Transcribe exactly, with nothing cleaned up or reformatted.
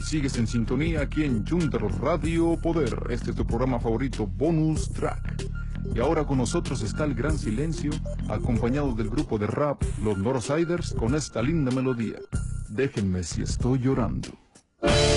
Sigues en sintonía aquí en Junter Radio Poder. Este es tu programa favorito, Bonus Track. Y ahora con nosotros está el Gran Silencio, acompañado del grupo de rap Los Northsiders, con esta linda melodía. Déjenme si estoy llorando.